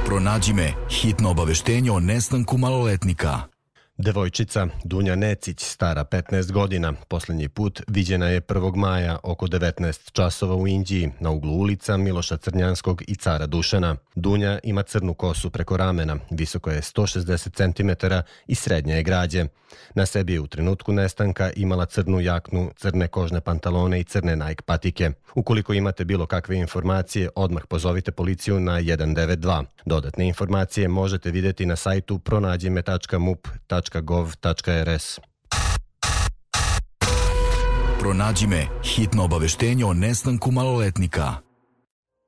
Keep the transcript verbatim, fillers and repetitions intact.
Pronađi me, hitno obaveštenje o nestanku maloletnika. Devojčica Dunja Necić, stara petnaest godina, posljednji put viđena je prvog maja oko devetnaest časova u Inđiji, na uglu ulica Miloša Crnjanskog i Cara Dušana. Dunja ima crnu kosu preko ramena, visoko je sto šezdeset centimetara i srednje je građe. Na sebi je u trenutku nestanka imala crnu jaknu, crne kožne pantalone i crne Nike patike. Ukoliko imate bilo kakve informacije, odmah pozovite policiju na jedan devet dva. Dodatne informacije možete vidjeti na sajtu pronađime tačka mup tačka gov tačka er es. Pronađi me, hitno obaveštenje o nestanku maloletnika.